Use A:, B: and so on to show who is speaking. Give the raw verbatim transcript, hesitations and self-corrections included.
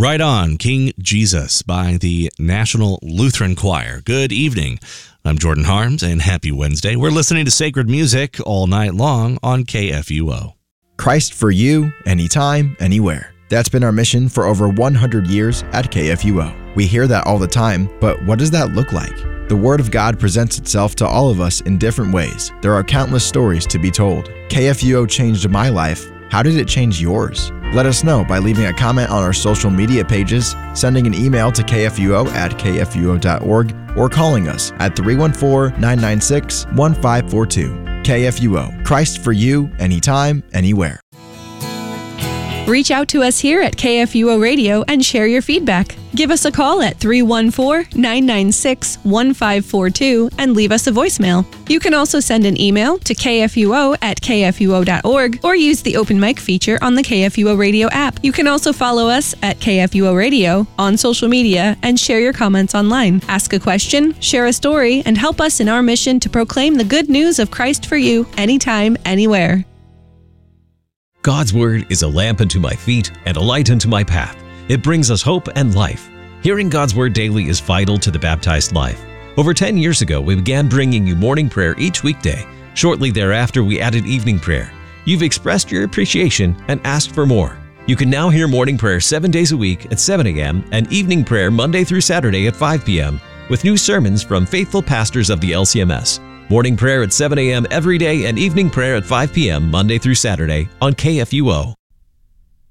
A: Right On, King Jesus by the National Lutheran Choir. Good evening. I'm Jordan Harms, and happy Wednesday. We're listening to sacred music all night long on K F U O.
B: Christ for you, anytime, anywhere. That's been our mission for over one hundred years at K F U O. We hear that all the time, but what does that look like? The Word of God presents itself to all of us in different ways. There are countless stories to be told. K F U O changed my life. How did it change yours? Let us know by leaving a comment on our social media pages, sending an email to k f u o at k f u o dot org, or calling us at three one four, nine nine six, one five four two. K F U O, Christ for you, anytime, anywhere.
C: Reach out to us here at K F U O Radio and share your feedback. Give us a call at three one four, nine nine six, one five four two and leave us a voicemail. You can also send an email to k f u o at k f u o dot org or use the open mic feature on the K F U O Radio app. You can also follow us at K F U O Radio on social media and share your comments online. Ask a question, share a story, and help us in our mission to proclaim the good news of Christ for you anytime, anywhere.
D: God's Word is a lamp unto my feet and a light unto my path. It brings us hope and life. Hearing God's Word daily is vital to the baptized life. Over ten years ago, we began bringing you morning prayer each weekday. Shortly thereafter, we added evening prayer. You've expressed your appreciation and asked for more. You can now hear morning prayer seven days a week at seven a.m. and evening prayer Monday through Saturday at five p.m. with new sermons from faithful pastors of the L C M S. Morning prayer at seven a.m. every day and evening prayer at five p.m. Monday through Saturday on K F U O.